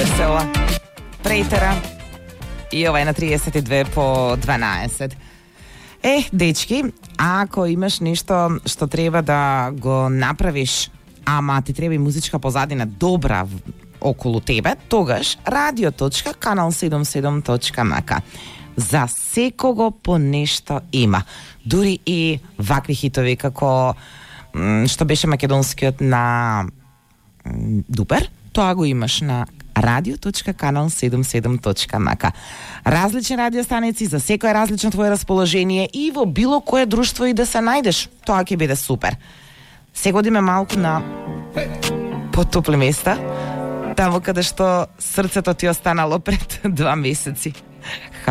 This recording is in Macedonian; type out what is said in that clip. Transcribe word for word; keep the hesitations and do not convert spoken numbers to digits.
весела. Претера. И ова е на триесет и две по дванаесет. Е, дечки, ако имаш нешто што треба да го направиш, ама ти треба и музичка позадина добра околу тебе, тогаш радио точка канал седумдесет и седум точка ем ка. За секого по нешто има. Дури и вакви хитови како што беше македонскиот на Дупер, тоа го имаш на радио точка канал седумдесет и седум точка ем ка. Различни радиостаници, за секој различно твое расположение и во било кое друштво и да се најдеш, тоа ќе биде супер. Се годиме малку на потопли места, таму каде што срцето ти останало пред два месеци.